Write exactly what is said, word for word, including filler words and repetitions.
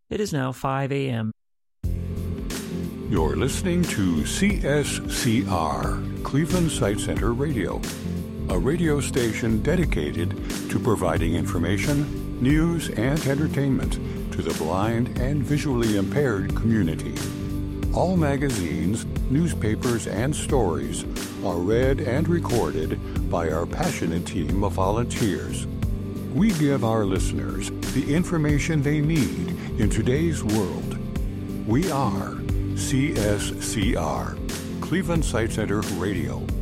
It is now five a.m. You're listening to C S C R, Cleveland Sight Center Radio, a radio station dedicated to providing information, news, and entertainment to the blind and visually impaired community. All magazines, newspapers, and stories are read and recorded by our passionate team of volunteers. We give our listeners the information they need in today's world. We are C S C R, Cleveland Sight Center Radio.